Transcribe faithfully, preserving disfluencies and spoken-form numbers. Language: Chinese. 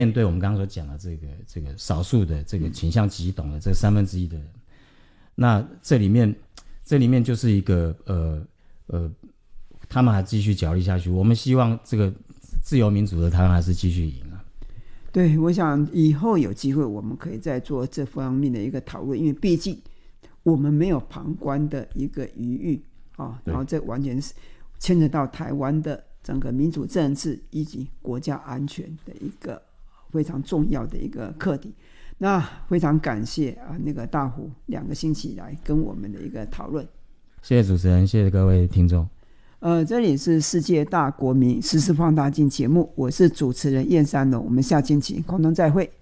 面对我们刚刚所讲的这个这个少数的这个倾向极懂的这三分之一的人，那这里面这里面就是一个呃呃，他们还继续角力下去。我们希望这个自由民主的台湾还是继续赢啊。 对，我想以后有机会我们可以再做这方面的一个讨论，因为毕竟我们没有旁观的一个余裕啊，然后这完全是牵扯到台湾的整个民主政治以及国家安全的一个非常重要的一个课题。那非常感谢啊，那个大虎两个星期来跟我们的一个讨论。 谢谢主持人，谢谢各位听众。 呃，这里是世界大国民时事放大镜节目，我是主持人燕山龙，我们下星期空中再会。